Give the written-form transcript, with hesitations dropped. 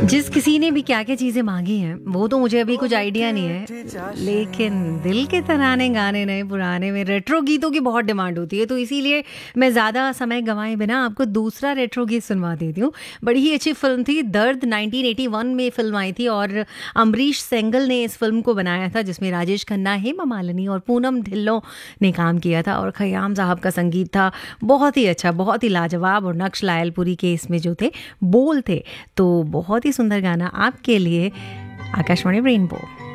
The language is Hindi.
जिस किसी ने भी क्या क्या चीज़ें मांगी हैं वो तो मुझे अभी कुछ आइडिया नहीं है, लेकिन दिल के तराने गाने नए पुराने में रेट्रो गीतों की बहुत डिमांड होती है, तो इसीलिए मैं ज़्यादा समय गंवाए बिना आपको दूसरा रेट्रो गीत सुनवा देती हूँ। बड़ी ही अच्छी फिल्म थी दर्द, 1981 में फिल्म आई थी और अमरीश सेंगल ने इस फिल्म को बनाया था, जिसमें राजेश खन्ना, हेमा मालिनी और पूनम ढिल्लों ने काम किया था और खयाम साहब का संगीत था बहुत ही अच्छा, बहुत ही लाजवाब, और नक्श लायलपुरी के इसमें जो थे बोल थे। तो बहुत ही सुंदर गाना आपके लिए, आकाशवाणी रेनबो।